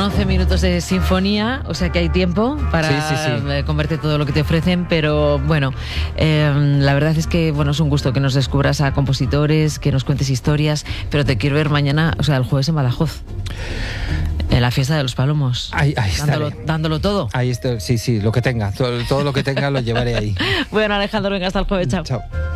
11 minutos de sinfonía, o sea que hay tiempo para comerte todo lo que te ofrecen, pero bueno, la verdad es que bueno, es un gusto que nos descubras a compositores, que nos cuentes historias, pero te quiero ver mañana, o sea, el jueves en Badajoz, en la fiesta de los Palomos. Ahí dándolo todo. Ahí está, sí, lo que tenga, todo lo que tenga lo llevaré ahí. Bueno, Alejandro, venga, hasta el jueves, chao. Chao.